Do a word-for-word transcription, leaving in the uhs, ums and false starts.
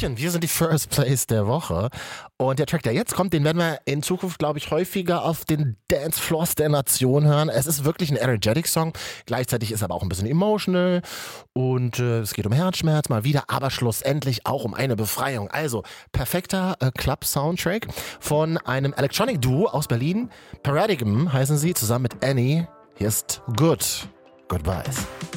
Hallöchen, wir sind die First Place der Woche und der Track, der jetzt kommt, den werden wir in Zukunft, glaube ich, häufiger auf den Dancefloors der Nation hören. Es ist wirklich ein energetic Song, gleichzeitig ist er aber auch ein bisschen emotional und äh, es geht um Herzschmerz mal wieder, aber schlussendlich auch um eine Befreiung. Also perfekter äh, Club-Soundtrack von einem Electronic-Duo aus Berlin. Paradigm heißen sie, zusammen mit Annie. Hier ist Good Goodbyes.